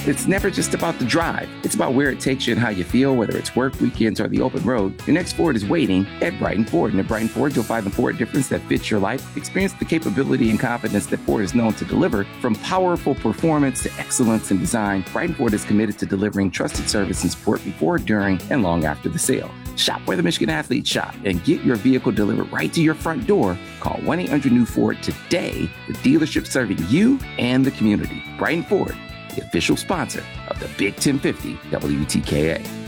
It's never just about the drive. It's about where it takes you and how you feel, whether it's work, weekends, or the open road. Your next Ford is waiting at Brighton Ford. And at Brighton Ford, you'll find the Ford difference that fits your life. Experience the capability and confidence that Ford is known to deliver. From powerful performance to excellence in design, Brighton Ford is committed to delivering trusted service and support before, during, and long after the sale. Shop where the Michigan athletes shop and get your vehicle delivered right to your front door. Call 1-800-NEW-FORD today. The dealership serving you and the community. Brighton Ford, the official sponsor of the Big 1050 WTKA.